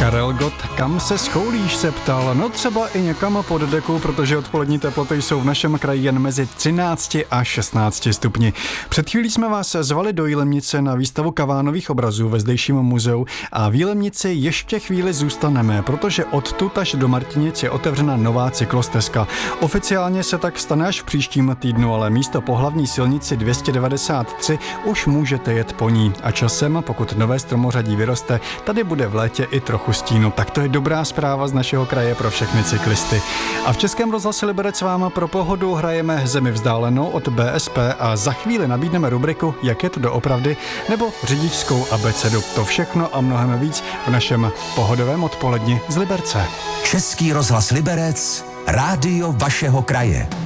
Karel Gott, kam se schoulíš, se ptal. No třeba i někam pod deku, protože odpolední teploty jsou v našem kraji jen mezi 13 a 16 stupni. Před chvílí jsme vás zvali do Jilemnice na výstavu kavánových obrazů ve zdejším muzeu a v Jilemnici ještě chvíli zůstaneme, protože odtud až do Martinic je otevřena nová cyklostezka. Oficiálně se tak stane až v příštím týdnu, ale místo po hlavní silnici 293 už můžete jet po ní a časem, pokud nové stromořadí vyroste, tady bude v létě i trochu stínu. Tak to je dobrá zpráva z našeho kraje pro všechny cyklisty. A v Českém rozhlase Liberec vám pro pohodu hrajeme Zemi vzdálenou od BSP a za chvíli nabídneme rubriku Jak je to doopravdy nebo řidičskou abecedu. To všechno a mnohem víc v našem pohodovém odpoledni z Liberce. Český rozhlas Liberec, rádio vašeho kraje.